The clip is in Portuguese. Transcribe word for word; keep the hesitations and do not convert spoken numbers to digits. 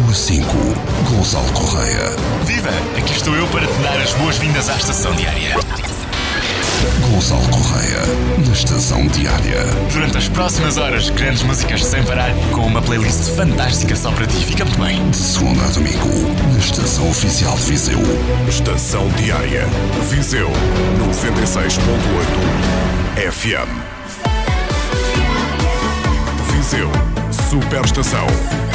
a cinco, Gonçalo Correia. Viva! Aqui estou eu para te dar as boas-vindas à Estação Diária. Gonçalo Correia, na Estação Diária. Durante as próximas horas, grandes músicas sem parar, com uma playlist fantástica só para ti. Fica muito bem. De segunda a domingo, na Estação Oficial de Viseu. Estação Diária. Viseu, noventa e seis ponto oito F M. Viseu, Superestação.